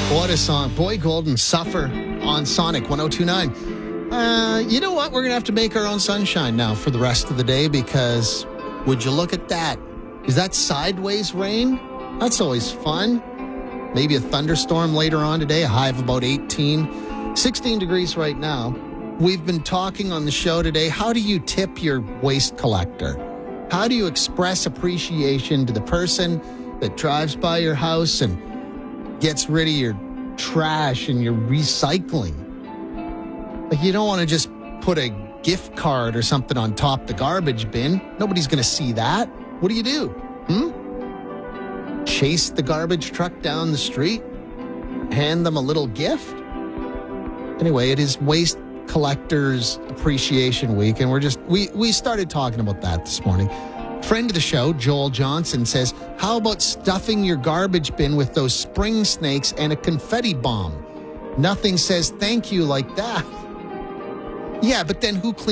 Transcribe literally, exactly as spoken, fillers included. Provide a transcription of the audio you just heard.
What a song. Boy Golden, Suffer on Sonic one oh two point nine. Uh, you know what? We're going to have to make our own sunshine now for the rest of the day because would you look at that? Is that sideways rain? That's always fun. Maybe a thunderstorm later on today, a high of about eighteen. sixteen degrees right now. We've been talking on the show today. How do you tip your waste collector? How do you express appreciation to the person that drives by your house and gets rid of your trash and your recycling? Like, you don't want to just put a gift card or something on top of the garbage bin. Nobody's going to see that. What do you do? Hmm? Chase the garbage truck down the street? Hand them a little gift? Anyway, it is Waste Collectors Appreciation Week, and we're just, we, we started talking about that this morning. Friend of the show, Joel Johnson, says, how about stuffing your garbage bin with those spring snakes and a confetti bomb? Nothing says thank you like that. Yeah, but then who cleans